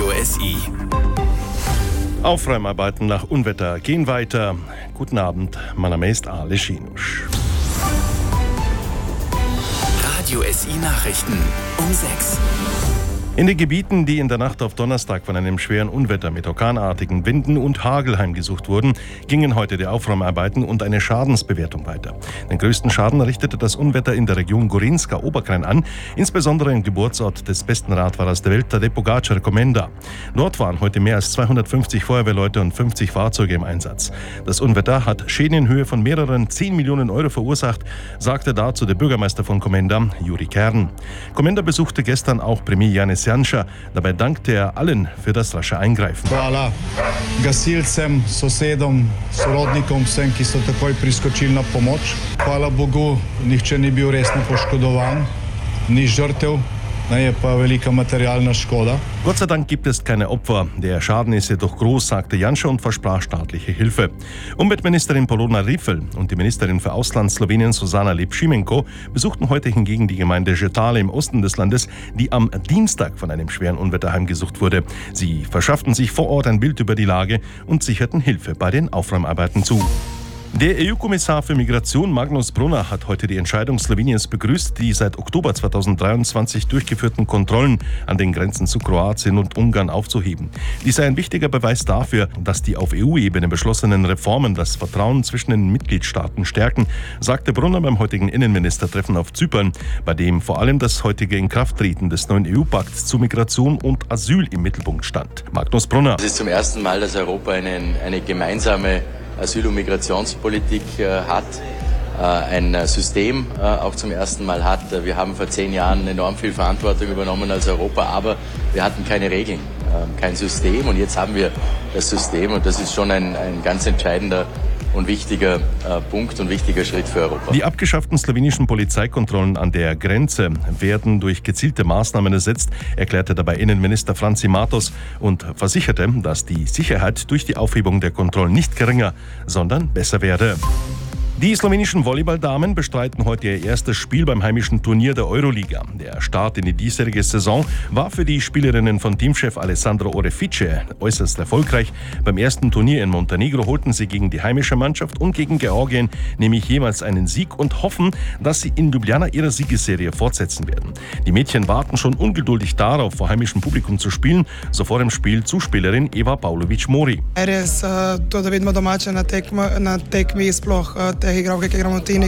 Radio SI. Aufräumarbeiten nach Unwetter gehen weiter. Guten Abend, mein Name ist Ale Schinusch. Radio SI Nachrichten um 6. In den Gebieten, die in der Nacht auf Donnerstag von einem schweren Unwetter mit orkanartigen Winden und Hagel heimgesucht wurden, gingen heute die Aufräumarbeiten und eine Schadensbewertung weiter. Den größten Schaden richtete das Unwetter in der Region Gorinska-Oberkrain an, insbesondere im Geburtsort des besten Radfahrers der Welt, Tadej Pogačar, Komenda. Dort waren heute mehr als 250 Feuerwehrleute und 50 Fahrzeuge im Einsatz. Das Unwetter hat Schäden in Höhe von mehreren 10 Millionen Euro verursacht, sagte dazu der Bürgermeister von Komenda, Juri Kern. Komenda besuchte gestern auch Premier Janez Janša. Dabei dankte er allen für das rasche Eingreifen. Hvala gasilcem, sosedom, sorodnikom, vsem, ki so takoj priskočili na pomoč. Hvala Bogu, nihče ni bil resno poškodovan, ni žrtev. Je pa velika materialna škoda. Gott sei Dank gibt es keine Opfer. Der Schaden ist jedoch groß, sagte Janša und versprach staatliche Hilfe. Umweltministerin Polona Rifel und die Ministerin für Ausland Slowenien Susana Lep-Šimenko besuchten heute hingegen die Gemeinde Žetale im Osten des Landes, die am Dienstag von einem schweren Unwetter heimgesucht wurde. Sie verschafften sich vor Ort ein Bild über die Lage und sicherten Hilfe bei den Aufräumarbeiten zu. Der EU-Kommissar für Migration Magnus Brunner hat heute die Entscheidung Sloweniens begrüßt, die seit Oktober 2023 durchgeführten Kontrollen an den Grenzen zu Kroatien und Ungarn aufzuheben. Dies sei ein wichtiger Beweis dafür, dass die auf EU-Ebene beschlossenen Reformen das Vertrauen zwischen den Mitgliedstaaten stärken, sagte Brunner beim heutigen Innenministertreffen auf Zypern, bei dem vor allem das heutige Inkrafttreten des neuen EU-Pakts zu Migration und Asyl im Mittelpunkt stand. Magnus Brunner. Es ist zum ersten Mal, dass Europa eine gemeinsame Asyl- und Migrationspolitik hat, ein System auch zum ersten Mal hat. Wir haben vor 10 Jahren enorm viel Verantwortung übernommen als Europa, aber wir hatten keine Regeln, kein System, und jetzt haben wir das System, und das ist schon ein ganz entscheidender und wichtiger Punkt und wichtiger Schritt für Europa. Die abgeschafften slowenischen Polizeikontrollen an der Grenze werden durch gezielte Maßnahmen ersetzt, erklärte dabei Innenminister Franzi Matos und versicherte, dass die Sicherheit durch die Aufhebung der Kontrollen nicht geringer, sondern besser werde. Die slowenischen Volleyballdamen bestreiten heute ihr erstes Spiel beim heimischen Turnier der Euroliga. Der Start in die diesjährige Saison war für die Spielerinnen von Teamchef Alessandro Orefice äußerst erfolgreich. Beim ersten Turnier in Montenegro holten sie gegen die heimische Mannschaft und gegen Georgien nämlich jeweils einen Sieg und hoffen, dass sie in Ljubljana ihre Siegesserie fortsetzen werden. Die Mädchen warten schon ungeduldig darauf, vor heimischem Publikum zu spielen, so vor dem Spiel Zuspielerin Eva Pavlović-Mori. Res to, da vidimo domače na tekmi sploh igralke, ki igramo v Tini.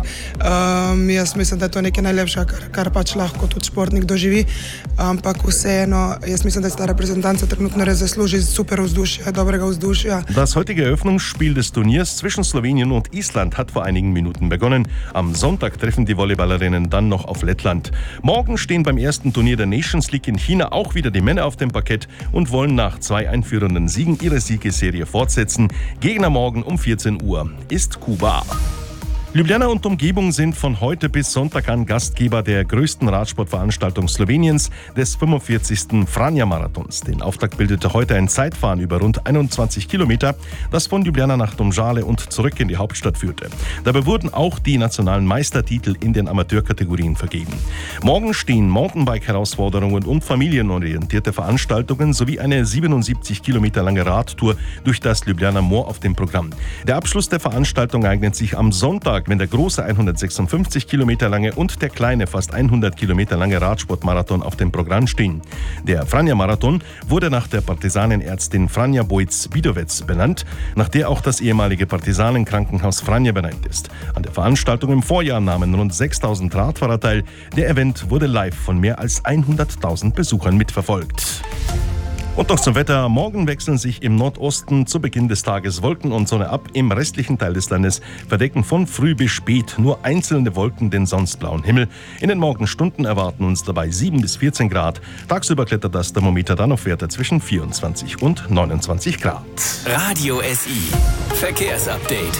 Jaz mislim, da je to nekaj najlepšega, kar pač lahko tudi športnik doživi. Ampak vseeno, jaz mislim, da se ta reprezentanca trenutno res zasluži super vzdušja, dobrega vzdušja. Das heutige Eröffnungsspiel des Turniers zwischen Slowenien und Island hat vor einigen Minuten begonnen. Am Sonntag treffen die Volleyballerinnen dann noch auf Lettland. Morgen stehen beim ersten Turnier der Nations League in China auch wieder die Männer auf dem Parkett und wollen nach 2 einführenden Siegen ihre Siegesserie fortsetzen. Gegner morgen um 14 Uhr ist Kuba. Ljubljana und Umgebung sind von heute bis Sonntag an Gastgeber der größten Radsportveranstaltung Sloweniens, des 45. Franja-Marathons. Den Auftakt bildete heute ein Zeitfahren über rund 21 Kilometer, das von Ljubljana nach Domžale und zurück in die Hauptstadt führte. Dabei wurden auch die nationalen Meistertitel in den Amateurkategorien vergeben. Morgen stehen Mountainbike-Herausforderungen und familienorientierte Veranstaltungen sowie eine 77 Kilometer lange Radtour durch das Ljubljana Moor auf dem Programm. Der Abschluss der Veranstaltung eignet sich am Sonntag, wenn der große 156 Kilometer lange und der kleine fast 100 Kilometer lange Radsportmarathon auf dem Programm stehen. Der Franja-Marathon wurde nach der Partisanenärztin Franja Bojc-Bidovec benannt, nach der auch das ehemalige Partisanenkrankenhaus Franja benannt ist. An der Veranstaltung im Vorjahr nahmen rund 6.000 Radfahrer teil. Der Event wurde live von mehr als 100.000 Besuchern mitverfolgt. Und noch zum Wetter. Morgen wechseln sich im Nordosten zu Beginn des Tages Wolken und Sonne ab. Im restlichen Teil des Landes verdecken von früh bis spät nur einzelne Wolken den sonst blauen Himmel. In den Morgenstunden erwarten uns dabei 7 bis 14 Grad. Tagsüber klettert das Thermometer dann auf Werte zwischen 24 und 29 Grad. Radio SI. Verkehrsupdate.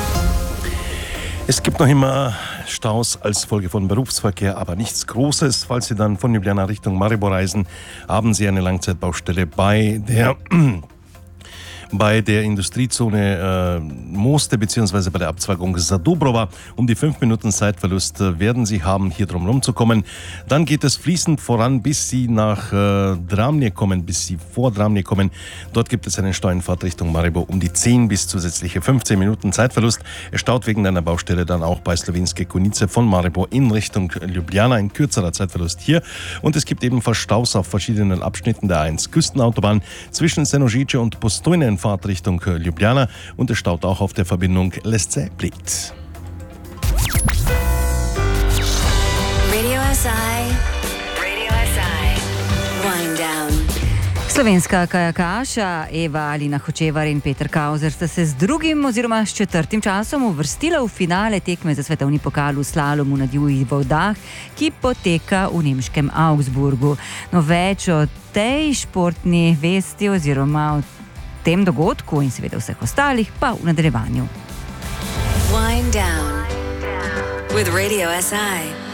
Es gibt noch immer Staus als Folge von Berufsverkehr, aber nichts Großes. Falls Sie dann von Ljubljana Richtung Maribor reisen, haben Sie eine Langzeitbaustelle bei der bei der Industriezone Moste bzw. bei der Abzweigung Zadubrova. Um die 5 Minuten Zeitverlust werden sie haben, hier drum rumzukommen. Dann geht es fließend voran, bis sie nach Dramne kommen, bis sie vor Dramne kommen. Dort gibt es einen Stau in Fahrtrichtung Maribor um die 10 bis zusätzliche 15 Minuten Zeitverlust. Es staut wegen einer Baustelle dann auch bei Slovenske Konice von Maribor in Richtung Ljubljana. Ein kürzerer Zeitverlust hier. Und es gibt ebenfalls Staus auf verschiedenen Abschnitten der A1 Küstenautobahn zwischen Senožice und Postojna in Fahrtrichtung Ljubljana. Und es staut auch auf der Verbindung Lesce-Bled. Radio SI. Wind down. Slovenska kajakaša Eva Alina Hočevar in Peter Kauzer sta se z drugim oziroma s četrtim časom uvrstila v finale tekme za svetovni pokal v slalomu na divjih vodah, ki poteka v nemškem Augsburgu. No, več o tej športni vesti oziroma o tem dogodku in seveda vseh ostalih pa v nadaljevanju. Wind down with Radio SI.